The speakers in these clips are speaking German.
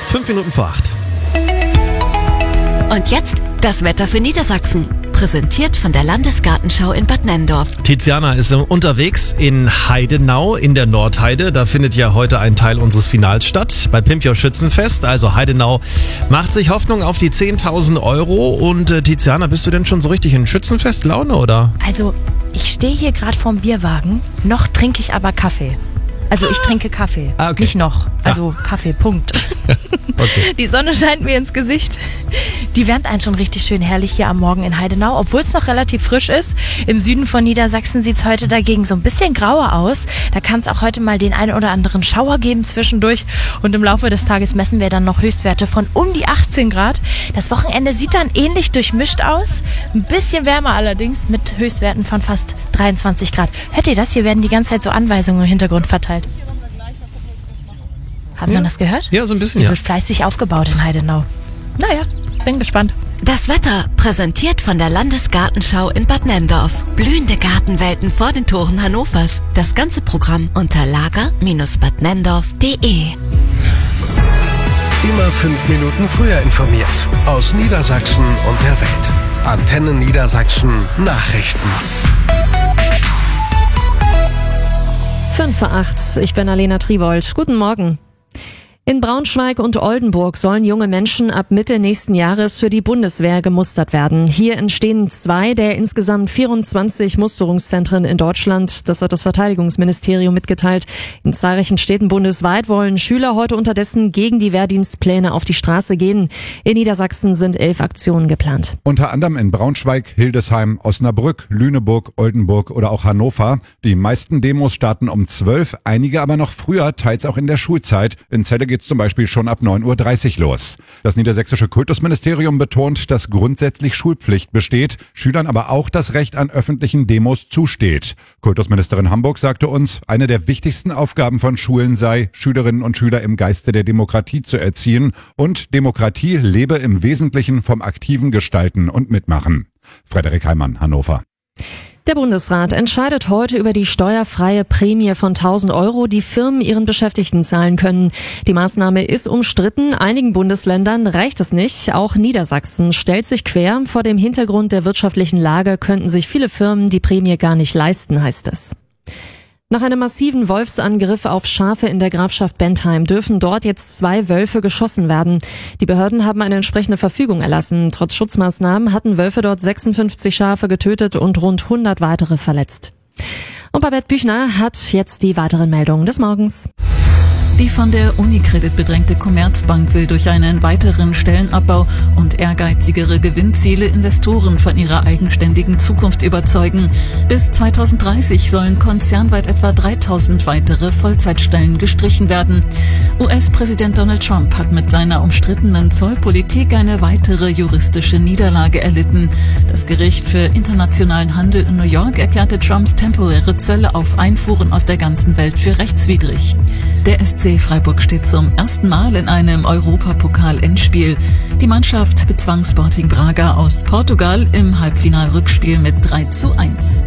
5 Minuten vor 8. Und jetzt das Wetter für Niedersachsen. Präsentiert von der Landesgartenschau in Bad Nenndorf. Tiziana ist unterwegs in Heidenau in der Nordheide. Da findet ja heute ein Teil unseres Finals statt. Bei Pimpjoch Schützenfest. Also Heidenau macht sich Hoffnung auf die 10.000 Euro. Und Tiziana, bist du denn schon so richtig in Schützenfest-Laune, oder? Also, ich stehe hier gerade vorm Bierwagen. Noch trinke ich aber Kaffee. Also ich trinke Kaffee, okay. Nicht noch. Also Kaffee, Punkt. Okay. Die Sonne scheint mir ins Gesicht. Die wärmt einen schon richtig schön herrlich hier am Morgen in Heidenau, obwohl es noch relativ frisch ist. Im Süden von Niedersachsen sieht es heute dagegen so ein bisschen grauer aus. Da kann es auch heute mal den einen oder anderen Schauer geben zwischendurch. Und im Laufe des Tages messen wir dann noch Höchstwerte von um die 18 Grad. Das Wochenende sieht dann ähnlich durchmischt aus. Ein bisschen wärmer allerdings mit Höchstwerten von fast 23 Grad. Hört ihr das? Hier werden die ganze Zeit so Anweisungen im Hintergrund verteilt. Haben wir das gehört? Ja, so ein bisschen, Hier ja. wird fleißig aufgebaut in Heidenau. Naja, bin gespannt. Das Wetter präsentiert von der Landesgartenschau in Bad Nenndorf. Blühende Gartenwelten vor den Toren Hannovers. Das ganze Programm unter lager-badnenndorf.de. Immer 5 Minuten früher informiert. Aus Niedersachsen und der Welt. Antennen Niedersachsen Nachrichten. 5:08. Ich bin Alena Tribold. Guten Morgen. In Braunschweig und Oldenburg sollen junge Menschen ab Mitte nächsten Jahres für die Bundeswehr gemustert werden. Hier entstehen 2 der insgesamt 24 Musterungszentren in Deutschland. Das hat das Verteidigungsministerium mitgeteilt. In zahlreichen Städten bundesweit wollen Schüler heute unterdessen gegen die Wehrdienstpläne auf die Straße gehen. In Niedersachsen sind 11 Aktionen geplant. Unter anderem in Braunschweig, Hildesheim, Osnabrück, Lüneburg, Oldenburg oder auch Hannover. Die meisten Demos starten um 12, einige aber noch früher, teils auch in der Schulzeit. In Celle geht's zum Beispiel schon ab 9.30 Uhr los. Das niedersächsische Kultusministerium betont, dass grundsätzlich Schulpflicht besteht, Schülern aber auch das Recht an öffentlichen Demos zusteht. Kultusministerin Hamburg sagte uns, eine der wichtigsten Aufgaben von Schulen sei, Schülerinnen und Schüler im Geiste der Demokratie zu erziehen und Demokratie lebe im Wesentlichen vom aktiven Gestalten und Mitmachen. Frederik Heimann, Hannover. Der Bundesrat entscheidet heute über die steuerfreie Prämie von 1.000 Euro, die Firmen ihren Beschäftigten zahlen können. Die Maßnahme ist umstritten. Einigen Bundesländern reicht es nicht. Auch Niedersachsen stellt sich quer. Vor dem Hintergrund der wirtschaftlichen Lage könnten sich viele Firmen die Prämie gar nicht leisten, heißt es. Nach einem massiven Wolfsangriff auf Schafe in der Grafschaft Bentheim dürfen dort jetzt 2 Wölfe geschossen werden. Die Behörden haben eine entsprechende Verfügung erlassen. Trotz Schutzmaßnahmen hatten Wölfe dort 56 Schafe getötet und rund 100 weitere verletzt. Und Babette Büchner hat jetzt die weiteren Meldungen des Morgens. Die von der Unicredit bedrängte Commerzbank will durch einen weiteren Stellenabbau und ehrgeizigere Gewinnziele Investoren von ihrer eigenständigen Zukunft überzeugen. Bis 2030 sollen konzernweit etwa 3.000 weitere Vollzeitstellen gestrichen werden. US-Präsident Donald Trump hat mit seiner umstrittenen Zollpolitik eine weitere juristische Niederlage erlitten. Das Gericht für internationalen Handel in New York erklärte Trumps temporäre Zölle auf Einfuhren aus der ganzen Welt für rechtswidrig. Der SC Freiburg steht zum ersten Mal in einem Europapokal-Endspiel. Die Mannschaft bezwang Sporting Braga aus Portugal im Halbfinalrückspiel mit 3:1.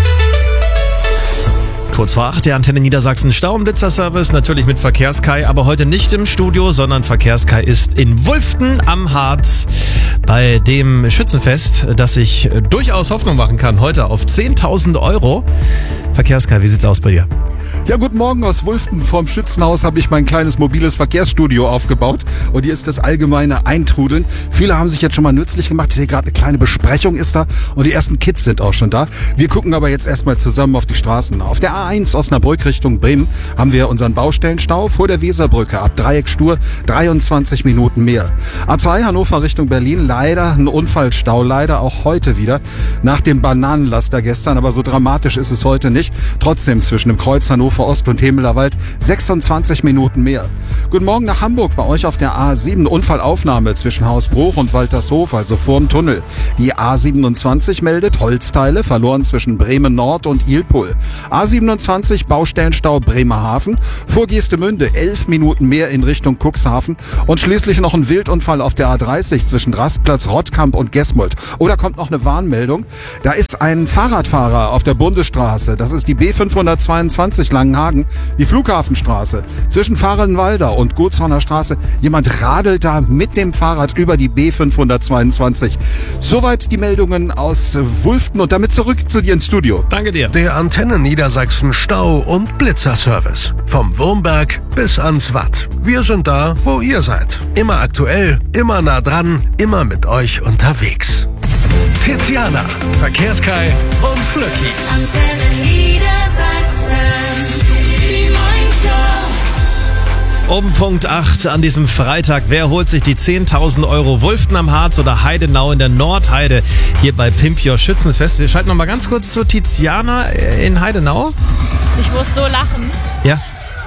Kurz vor 8, der Antenne Niedersachsen Stau- und Blitzerservice, natürlich mit Verkehrskai, aber heute nicht im Studio, sondern Verkehrskai ist in Wulften am Harz bei dem Schützenfest, das sich durchaus Hoffnung machen kann, heute auf 10.000 Euro. Verkehrskai, wie sieht's aus bei dir? Ja, guten Morgen aus Wulften. Vorm Schützenhaus habe ich mein kleines mobiles Verkehrsstudio aufgebaut und hier ist das allgemeine Eintrudeln. Viele haben sich jetzt schon mal nützlich gemacht. Ich sehe gerade, eine kleine Besprechung ist da und die ersten Kids sind auch schon da. Wir gucken aber jetzt erstmal zusammen auf die Straßen. Auf der A1 Osnabrück Richtung Bremen haben wir unseren Baustellenstau vor der Weserbrücke ab Dreieckstur 23 Minuten mehr. A2 Hannover Richtung Berlin, leider ein Unfallstau, leider auch heute wieder nach dem Bananenlaster gestern, aber so dramatisch ist es heute nicht. Trotzdem zwischen dem Kreuz Hannover Ost und Hemelerwald 26 Minuten mehr. Guten Morgen nach Hamburg, bei euch auf der A7 Unfallaufnahme zwischen Hausbruch und Waltershof, also vorm Tunnel. Die A27 meldet Holzteile verloren zwischen Bremen Nord und Ilpol. A27 Baustellenstau Bremerhaven, vor Geestemünde 11 Minuten mehr in Richtung Cuxhaven und schließlich noch ein Wildunfall auf der A30 zwischen Rastplatz Rottkamp und Gesmold. Oder kommt noch eine Warnmeldung? Da ist ein Fahrradfahrer auf der Bundesstraße, das ist die B522 lang Langenhagen. Die Flughafenstraße zwischen Fahrenwalder und Gotshorner Straße. Jemand radelt da mit dem Fahrrad über die B522. Soweit die Meldungen aus Wulften und damit zurück zu dir ins Studio. Danke dir. Der Antenne Niedersachsen Stau- und Blitzerservice. Vom Wurmberg bis ans Watt. Wir sind da, wo ihr seid. Immer aktuell, immer nah dran, immer mit euch unterwegs. Tiziana, Verkehrskai und Flöcki. Antenne Niedersachsen, die Morningshow. Um Punkt 8 an diesem Freitag. Wer holt sich die 10.000 Euro? Wulften am Harz oder Heidenau in der Nordheide hier bei Pimp Your Schützenfest. Wir schalten noch mal ganz kurz zu Tiziana in Heidenau. Ich muss so lachen. Ja.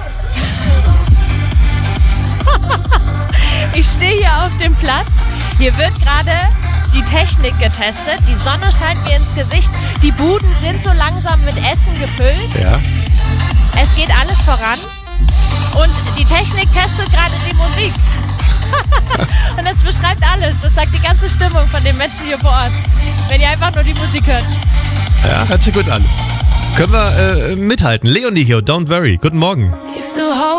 Ich stehe hier auf dem Platz. Hier wird gerade die Technik getestet. Die Sonne scheint mir ins Gesicht. Die Buden sind so langsam mit Essen gefüllt. Ja. Es geht alles voran. Und die Technik testet gerade die Musik. Und das beschreibt alles. Das sagt die ganze Stimmung von den Menschen hier vor Ort. Wenn ihr einfach nur die Musik hört. Ja, hört sich gut an. Können wir mithalten. Leonie hier, don't worry. Guten Morgen. If the whole